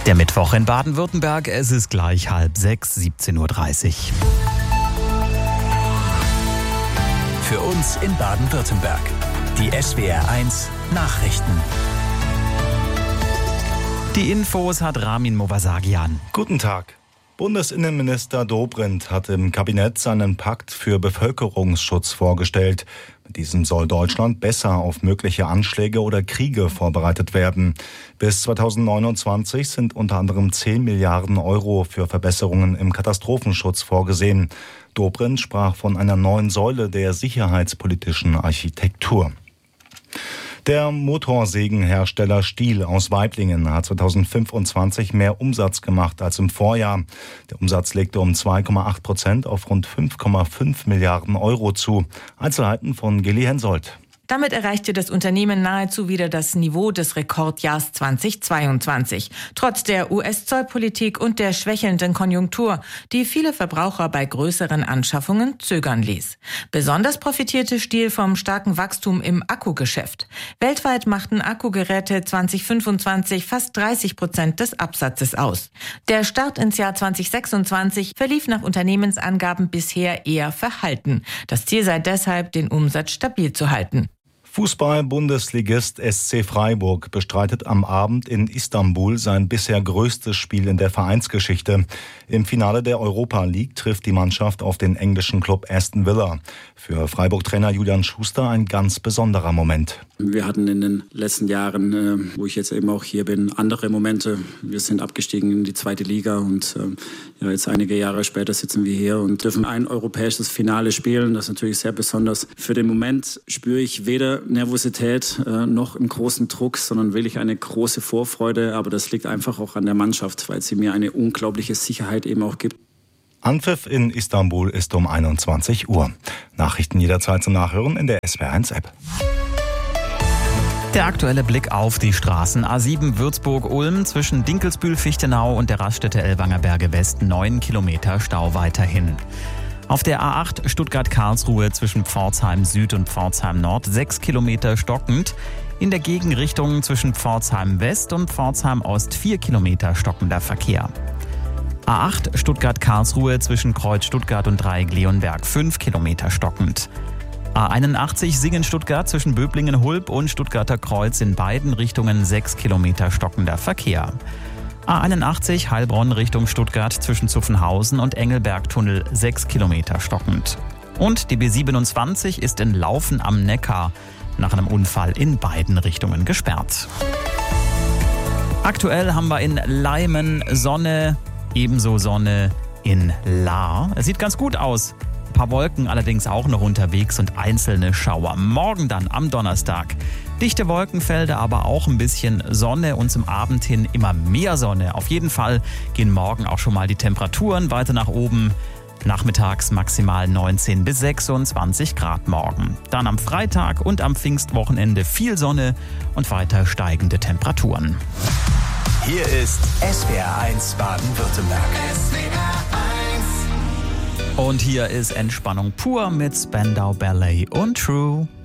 Der Mittwoch in Baden-Württemberg, es ist gleich 5:30, 17:30 Uhr. Für uns in Baden-Württemberg. Die SWR1 Nachrichten. Die Infos hat Ramin Movasagian. Guten Tag. Bundesinnenminister Dobrindt hat im Kabinett seinen Pakt für Bevölkerungsschutz vorgestellt. Mit diesem soll Deutschland besser auf mögliche Anschläge oder Kriege vorbereitet werden. Bis 2029 sind unter anderem 10 Milliarden Euro für Verbesserungen im Katastrophenschutz vorgesehen. Dobrindt sprach von einer neuen Säule der sicherheitspolitischen Architektur. Der Motorsägenhersteller Stihl aus Waiblingen hat 2025 mehr Umsatz gemacht als im Vorjahr. Der Umsatz legte um 2,8% auf rund 5,5 Milliarden Euro zu. Einzelheiten von Gilly Hensoldt. Damit erreichte das Unternehmen nahezu wieder das Niveau des Rekordjahrs 2022. Trotz der US-Zollpolitik und der schwächelnden Konjunktur, die viele Verbraucher bei größeren Anschaffungen zögern ließ. Besonders profitierte Stihl vom starken Wachstum im Akkugeschäft. Weltweit machten Akkugeräte 2025 fast 30% des Absatzes aus. Der Start ins Jahr 2026 verlief nach Unternehmensangaben bisher eher verhalten. Das Ziel sei deshalb, den Umsatz stabil zu halten. Fußball-Bundesligist SC Freiburg bestreitet am Abend in Istanbul sein bisher größtes Spiel in der Vereinsgeschichte. Im Finale der Europa League trifft die Mannschaft auf den englischen Club Aston Villa. Für Freiburg-Trainer Julian Schuster ein ganz besonderer Moment. Wir hatten in den letzten Jahren, wo ich jetzt eben auch hier bin, andere Momente. Wir sind abgestiegen in die zweite Liga und jetzt einige Jahre später sitzen wir hier und dürfen ein europäisches Finale spielen. Das ist natürlich sehr besonders. Für den Moment spüre ich weder Nervosität noch einen großen Druck, sondern wirklich eine große Vorfreude. Aber das liegt einfach auch an der Mannschaft, weil sie mir eine unglaubliche Sicherheit eben auch gibt. Anpfiff in Istanbul ist um 21 Uhr. Nachrichten jederzeit zum Nachhören in der SWR1-App. Der aktuelle Blick auf die Straßen. A7 Würzburg-Ulm zwischen Dinkelsbühl-Fichtenau und der Raststätte Ellwanger Berge West 9 Kilometer Stau weiterhin. Auf der A8 Stuttgart-Karlsruhe zwischen Pforzheim Süd und Pforzheim Nord 6 Kilometer stockend. In der Gegenrichtung zwischen Pforzheim West und Pforzheim Ost 4 Kilometer stockender Verkehr. A8 Stuttgart-Karlsruhe zwischen Kreuz Stuttgart und Dreieck Leonberg 5 Kilometer stockend. A81 Singen-Stuttgart zwischen Böblingen-Hulb und Stuttgarter Kreuz in beiden Richtungen 6 Kilometer stockender Verkehr. A81 Heilbronn Richtung Stuttgart zwischen Zuffenhausen und Engelbergtunnel 6 Kilometer stockend. Und die B27 ist in Laufen am Neckar nach einem Unfall in beiden Richtungen gesperrt. Aktuell haben wir in Leimen Sonne, ebenso Sonne in Lahr. Es sieht ganz gut aus. Ein paar Wolken allerdings auch noch unterwegs und einzelne Schauer. Morgen dann am Donnerstag. Dichte Wolkenfelder, aber auch ein bisschen Sonne und zum Abend hin immer mehr Sonne. Auf jeden Fall gehen morgen auch schon mal die Temperaturen weiter nach oben. Nachmittags maximal 19 bis 26 Grad morgen. Dann am Freitag und am Pfingstwochenende viel Sonne und weiter steigende Temperaturen. Hier ist SWR1 Baden-Württemberg. Und hier ist Entspannung pur mit Spandau Ballet und True.